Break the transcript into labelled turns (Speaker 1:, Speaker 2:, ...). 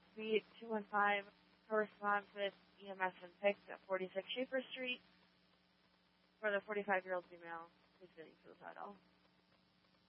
Speaker 1: Suite 215 corresponds with EMS and PICS at 46 Shaper Street for the 45-year-old female who's bidding for the title.